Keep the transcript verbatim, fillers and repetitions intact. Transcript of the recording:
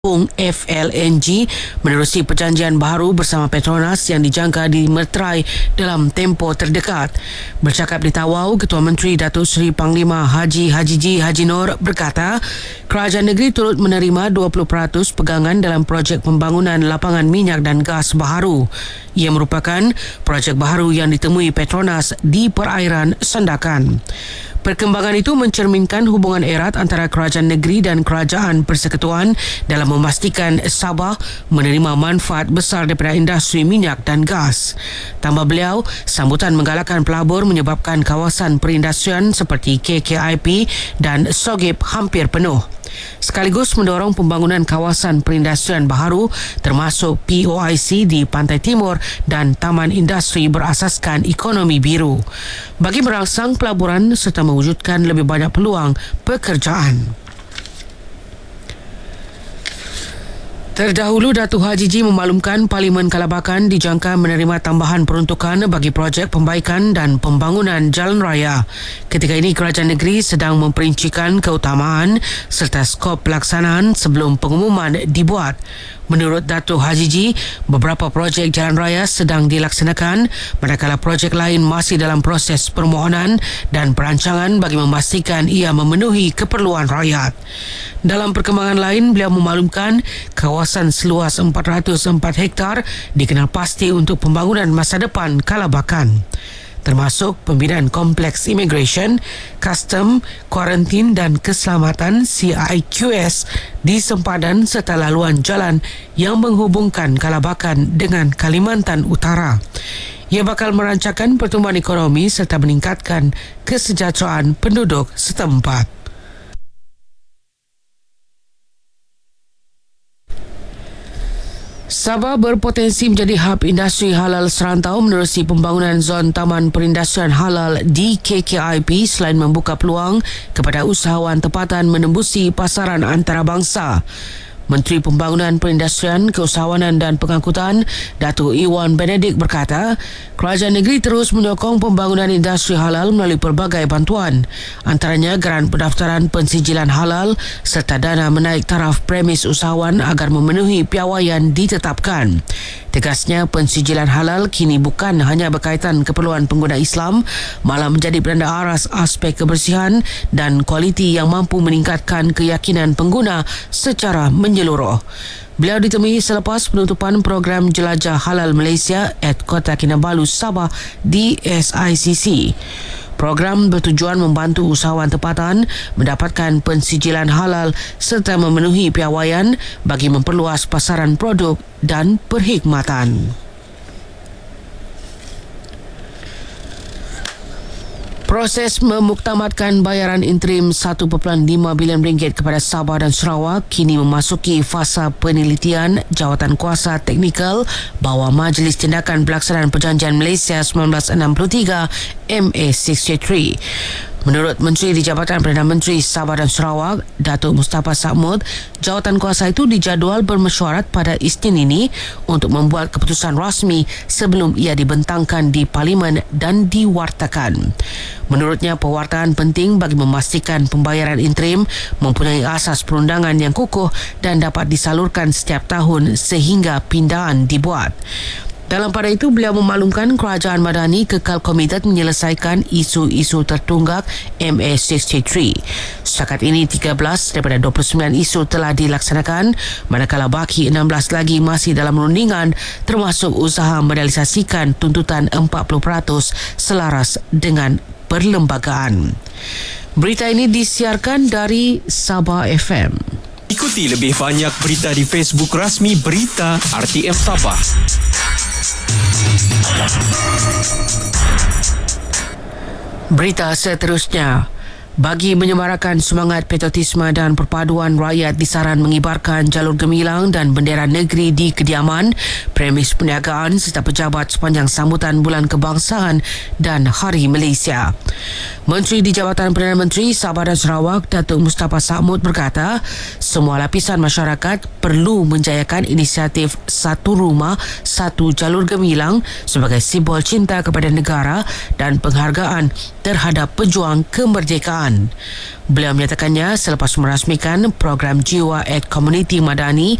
F L N G menerusi perjanjian baharu bersama Petronas yang dijangka dimeterai dalam tempoh terdekat. Bercakap di Tawau, Ketua Menteri Datuk Seri Panglima Haji Hajiji Haji Nur berkata, kerajaan negeri turut menerima dua puluh peratus pegangan dalam projek pembangunan lapangan minyak dan gas baharu. Ia merupakan projek baharu yang ditemui Petronas di perairan Sandakan. Perkembangan itu mencerminkan hubungan erat antara kerajaan negeri dan kerajaan persekutuan dalam memastikan Sabah menerima manfaat besar daripada industri minyak dan gas. Tambah beliau, sambutan menggalakkan pelabur menyebabkan kawasan perindustrian seperti K K I P dan Sogip hampir penuh. Sekaligus mendorong pembangunan kawasan perindustrian baharu termasuk P O I C di Pantai Timur dan Taman Industri berasaskan ekonomi biru bagi merangsang pelaburan serta mewujudkan lebih banyak peluang pekerjaan. Terdahulu, Datuk Hajiji memaklumkan Parlimen Kalabakan dijangka menerima tambahan peruntukan bagi projek pembaikan dan pembangunan jalan raya. Ketika ini, kerajaan negeri sedang memperincikan keutamaan serta skop pelaksanaan sebelum pengumuman dibuat. Menurut Datuk Hajiji, beberapa projek jalan raya sedang dilaksanakan manakala projek lain masih dalam proses permohonan dan perancangan bagi memastikan ia memenuhi keperluan rakyat. Dalam perkembangan lain, beliau memaklumkan kawasan seluas empat ratus empat hektar dikenal pasti untuk pembangunan masa depan Kalabakan, termasuk pembinaan kompleks imigresen, custom, kuarantin dan keselamatan C I Q S di sempadan serta laluan jalan yang menghubungkan Kalabakan dengan Kalimantan Utara. Ia bakal merancangkan pertumbuhan ekonomi serta meningkatkan kesejahteraan penduduk setempat. Sabah berpotensi menjadi hub industri halal serantau menerusi pembangunan zon Taman Perindustrian Halal di K K I P selain membuka peluang kepada usahawan tempatan menembusi pasaran antarabangsa. Menteri Pembangunan Perindustrian, Keusahawanan dan Pengangkutan, Datuk Iwan Benedict berkata, kerajaan negeri terus menyokong pembangunan industri halal melalui pelbagai bantuan, antaranya geran pendaftaran pensijilan halal serta dana menaik taraf premis usahawan agar memenuhi piawaian ditetapkan. Tegasnya, pensijilan halal kini bukan hanya berkaitan keperluan pengguna Islam, malah menjadi penanda aras aspek kebersihan dan kualiti yang mampu meningkatkan keyakinan pengguna secara menyeluruh. Beliau ditemui selepas penutupan program Jelajah Halal Malaysia at Kota Kinabalu, Sabah di S I C C. Program bertujuan membantu usahawan tempatan mendapatkan pensijilan halal serta memenuhi piawaian bagi memperluas pasaran produk dan perkhidmatan. Proses memuktamadkan bayaran interim satu perpuluhan lima bilion ringgit kepada Sabah dan Sarawak kini memasuki fasa penelitian Jawatan Kuasa Teknikal bawah Majlis Tindakan Pelaksanaan Perjanjian Malaysia seribu sembilan ratus enam puluh tiga M A enam puluh tiga. Menurut Menteri di Jabatan Perdana Menteri Sabah dan Sarawak, Datuk Mustafa Saamud, jawatan kuasa itu dijadual bermesyuarat pada Isnin ini untuk membuat keputusan rasmi sebelum ia dibentangkan di Parlimen dan diwartakan. Menurutnya, pewartaan penting bagi memastikan pembayaran interim mempunyai asas perundangan yang kukuh dan dapat disalurkan setiap tahun sehingga pindahan dibuat. Dalam pada itu, beliau memaklumkan kerajaan Madani kekal komited menyelesaikan isu-isu tertunggak M A enam puluh tiga. Setakat ini, tiga belas daripada dua puluh sembilan isu telah dilaksanakan, manakala baki enam belas lagi masih dalam rundingan, termasuk usaha merealisasikan tuntutan empat puluh peratus selaras dengan perlembagaan. Berita ini disiarkan dari Sabah F M. Ikuti lebih banyak berita di Facebook rasmi Berita R T M Sabah. Berita seterusnya. Bagi menyemarakan semangat patriotisme dan perpaduan, rakyat disaran mengibarkan jalur gemilang dan bendera negeri di kediaman, premis perniagaan serta pejabat sepanjang sambutan Bulan Kebangsaan dan Hari Malaysia. Menteri di Jabatan Perdana Menteri Sabah dan Sarawak, Datuk Mustafa Saamud berkata, semua lapisan masyarakat perlu menjayakan inisiatif Satu Rumah, Satu Jalur Gemilang sebagai simbol cinta kepada negara dan penghargaan terhadap pejuang kemerdekaan. depan. Beliau menyatakannya selepas merasmikan program Jiwa at Komuniti Madani